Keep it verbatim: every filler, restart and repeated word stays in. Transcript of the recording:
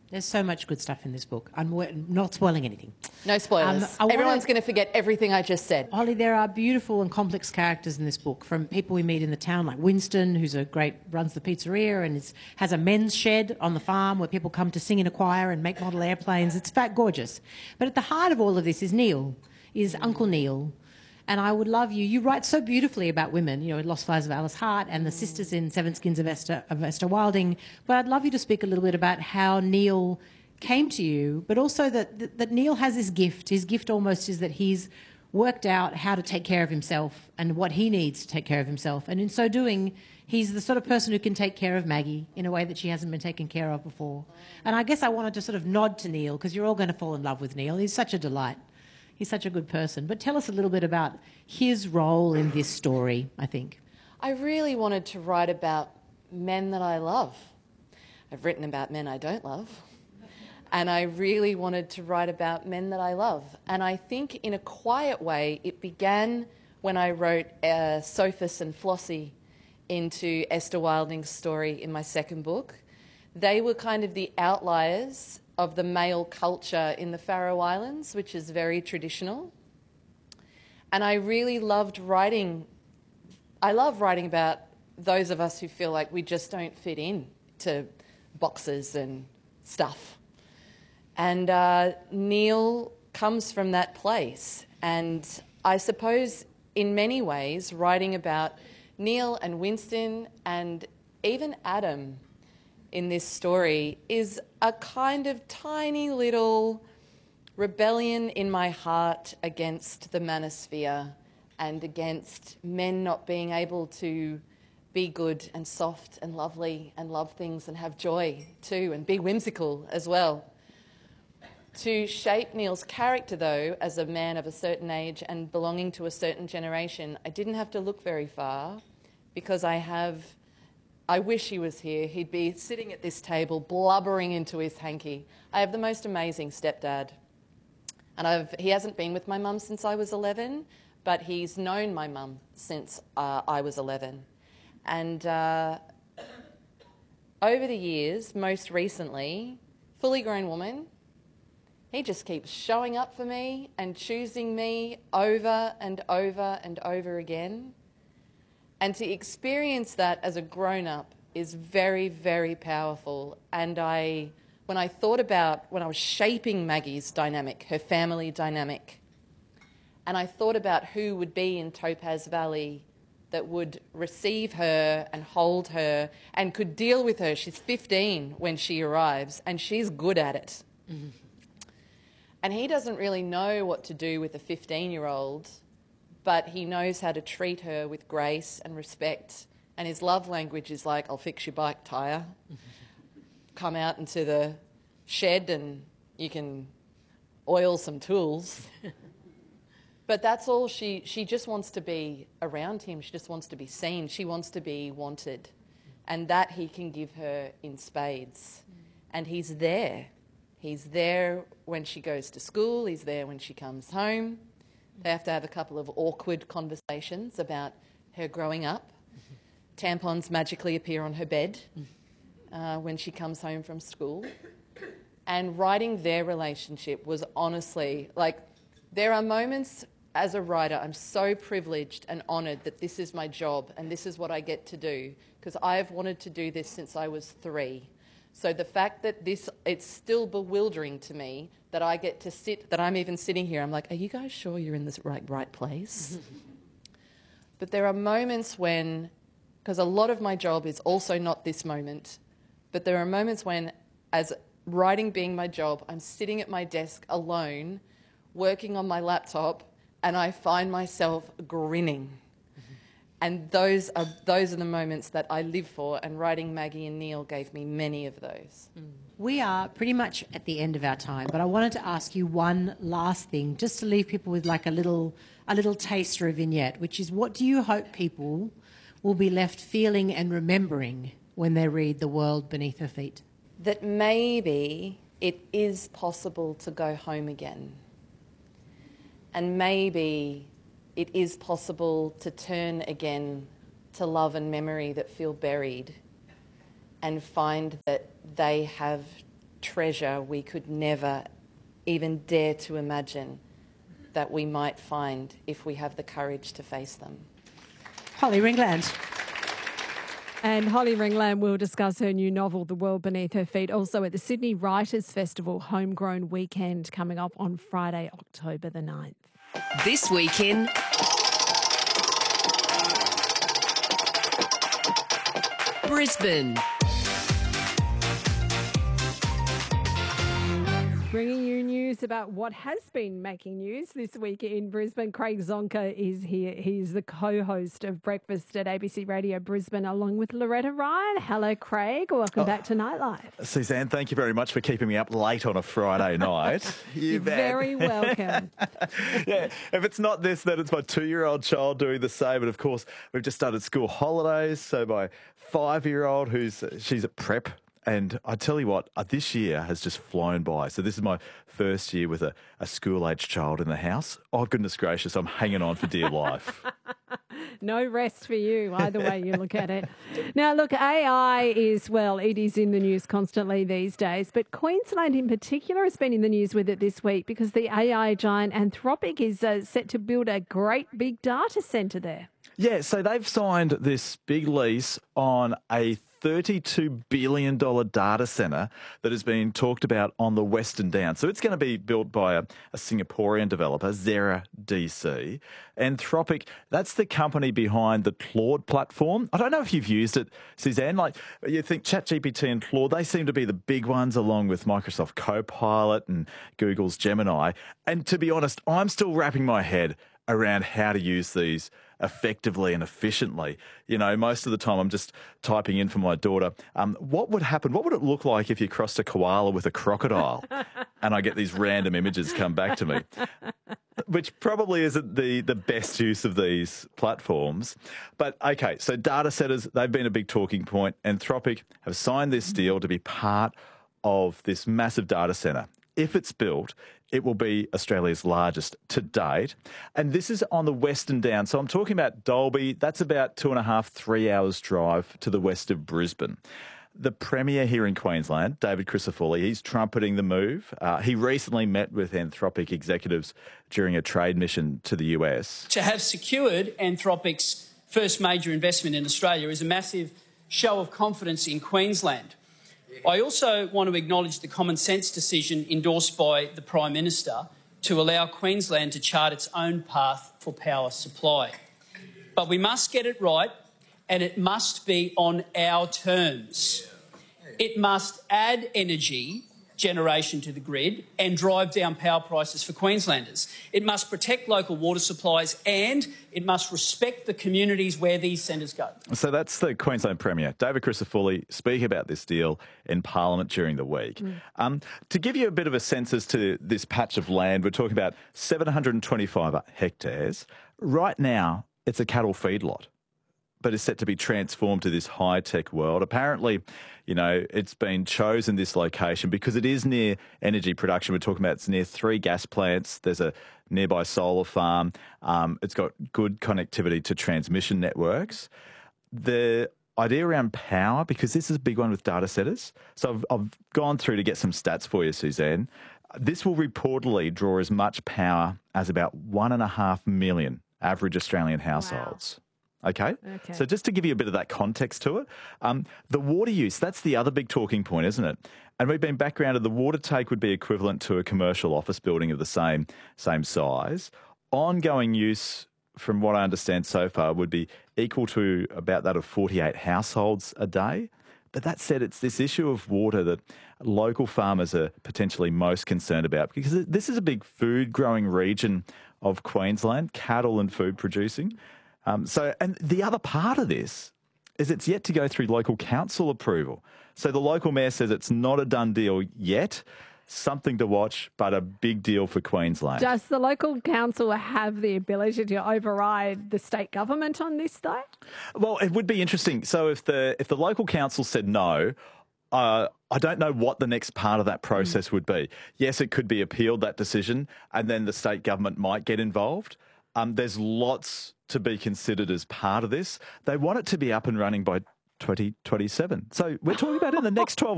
There's so much good stuff in this book. I'm not spoiling anything. No spoilers. Um, Everyone's going to forget everything I just said. Holly, there are beautiful and complex characters in this book, from people we meet in the town, like Winston, who's a great, runs the pizzeria and is, has a men's shed on the farm where people come to sing in a choir and make model airplanes. It's fat gorgeous. But at the heart of all of this is Neil, is Uncle Neil. And I would love you. You write so beautifully about women, you know, Lost Fires of Alice Hart and the sisters in Seven Skins of Esther, of Esther Wilding. But I'd love you to speak a little bit about how Neil came to you, but also that, that, that Neil has this gift. His gift almost is that he's worked out how to take care of himself and what he needs to take care of himself. And in so doing, he's the sort of person who can take care of Maggie in a way that she hasn't been taken care of before. And I guess I wanted to sort of nod to Neil, because you're all going to fall in love with Neil. He's such a delight. He's such a good person. But tell us a little bit about his role in this story, I think. I really wanted to write about men that I love. I've written about men I don't love. And I really wanted to write about men that I love. And I think in a quiet way, it began when I wrote uh, Sophus and Flossie into Esther Wilding's story in my second book. They were kind of the outliers of the male culture in the Faroe Islands, which is very traditional. And I really loved writing, I love writing about those of us who feel like we just don't fit in to boxes and stuff. And uh, Neil comes from that place. And I suppose in many ways, writing about Neil and Winston and even Adam in this story is a kind of tiny little rebellion in my heart against the manosphere and against men not being able to be good and soft and lovely and love things and have joy too and be whimsical as well. To shape Neil's character, though, as a man of a certain age and belonging to a certain generation, I didn't have to look very far, because I have... I wish he was here. He'd be sitting at this table, blubbering into his hanky. I have the most amazing stepdad. And I've, he hasn't been with my mum since I was eleven, but he's known my mum since uh, I was eleven. And uh, over the years, most recently, fully grown woman, he just keeps showing up for me and choosing me over and over and over again. And to experience that as a grown-up is very, very powerful. And I, when I thought about, when I was shaping Maggie's dynamic, her family dynamic, and I thought about who would be in Topaz Valley that would receive her and hold her and could deal with her. She's fifteen when she arrives, and she's good at it. Mm-hmm. And he doesn't really know what to do with a fifteen-year-old, but he knows how to treat her with grace and respect. And his love language is like, I'll fix your bike tyre. Come out into the shed and you can oil some tools. But that's all. She, she just wants to be around him. She just wants to be seen. She wants to be wanted. And that he can give her in spades. And he's there. He's there when she goes to school. He's there when she comes home. They have to have a couple of awkward conversations about her growing up. Tampons magically appear on her bed uh, when she comes home from school. And writing their relationship was honestly, like, there are moments as a writer, I'm so privileged and honoured that this is my job and this is what I get to do, because I've wanted to do this since I was three. So the fact that this, it's still bewildering to me that I get to sit, that I'm even sitting here, I'm like, are you guys sure you're in the right, right place? But there are moments when, because a lot of my job is also not this moment, but there are moments when, as writing being my job, I'm sitting at my desk alone, working on my laptop, and I find myself grinning. And those are, those are the moments that I live for, and writing Maggie and Neil gave me many of those. Mm. We are pretty much at the end of our time, but I wanted to ask you one last thing, just to leave people with like a little, a little taster, a vignette, which is, what do you hope people will be left feeling and remembering when they read The World Beneath Her Feet? That maybe it is possible to go home again. And maybe it is possible to turn again to love and memory that feel buried, and find that they have treasure we could never even dare to imagine that we might find if we have the courage to face them. Holly Ringland. And Holly Ringland will discuss her new novel, The World Beneath Her Feet, also at the Sydney Writers' Festival Homegrown Weekend coming up on Friday, October the ninth. This week in Brisbane. Bringing you news about what has been making news this week in Brisbane. Craig Zonka is here. He's the co-host of Breakfast at A B C Radio Brisbane, along with Loretta Ryan. Hello, Craig. Welcome oh, back to Nightlife. Suzanne, thank you very much for keeping me up late on a Friday night. You You're bet. very welcome. Yeah, if it's not this, then it's my two-year-old child doing the same. And, of course, we've just started school holidays, so my five-year-old, who's she's at prep. And I tell you what, uh, this year has just flown by. So this is my first year with a, a school-aged child in the house. Oh, goodness gracious, I'm hanging on for dear life. No rest for you, either way you look at it. Now, look, A I is, well, it is in the news constantly these days, but Queensland in particular has been in the news with it this week because the A I giant Anthropic is uh, set to build a great big data centre there. Yeah, so they've signed this big lease on a thirty-two billion dollars data centre that has been talked about on the Western Downs. So it's going to be built by a, a Singaporean developer, Zera D C. Anthropic, that's the company behind the Claude platform. I don't know if you've used it, Suzanne. Like, you think ChatGPT and Claude, they seem to be the big ones, along with Microsoft Copilot and Google's Gemini. And to be honest, I'm still wrapping my head around how to use these effectively and efficiently. You know, most of the time I'm just typing in for my daughter, um, what would happen? What would it look like if you crossed a koala with a crocodile? And I get these random images come back to me, which probably isn't the, the best use of these platforms. But, okay, so data centres, they've been a big talking point. Anthropic have signed this deal to be part of this massive data centre. If it's built, it will be Australia's largest to date. And this is on the Western Downs. So I'm talking about Dalby. That's about two and a half, three hours drive to the west of Brisbane. The Premier here in Queensland, David Crisafulli, he's trumpeting the move. Uh, he recently met with Anthropic executives during a trade mission to the U S. To have secured Anthropic's first major investment in Australia is a massive show of confidence in Queensland. I also want to acknowledge the common sense decision endorsed by the Prime Minister to allow Queensland to chart its own path for power supply. But we must get it right, and it must be on our terms. It must add energy generation to the grid and drive down power prices for Queenslanders. It must protect local water supplies and it must respect the communities where these centres go. So that's the Queensland Premier, David Crisafulli, speaking about this deal in Parliament during the week. Mm. Um, to give you a bit of a sense as to this patch of land, we're talking about seven hundred twenty-five hectares. Right now, it's a cattle feedlot, but is set to be transformed to this high-tech world. Apparently, you know, it's been chosen, this location, because it is near energy production. We're talking about it's near three gas plants. There's a nearby solar farm. Um, it's got good connectivity to transmission networks. The idea around power, because this is a big one with data centres. So I've, I've gone through to get some stats for you, Suzanne. This will reportedly draw as much power as about one and a half million average Australian households. Wow. Okay? okay, so just to give you a bit of that context to it, um, the water use, that's the other big talking point, isn't it? And we've been backgrounded, the water take would be equivalent to a commercial office building of the same, same size. Ongoing use, from what I understand so far, would be equal to about that of forty-eight households a day. But that said, it's this issue of water that local farmers are potentially most concerned about, because this is a big food growing region of Queensland, cattle and food producing. Um, so, and the other part of this is it's yet to go through local council approval. So the local mayor says it's not a done deal yet. Something to watch, but a big deal for Queensland. Does the local council have the ability to override the state government on this, though? Well, it would be interesting. So if the if the local council said no, uh, I don't know what the next part of that process mm. would be. Yes, it could be appealed, that decision, and then the state government might get involved. Um, there's lots to be considered as part of this. They want it to be up and running by twenty twenty-seven. So we're talking about in the next twelve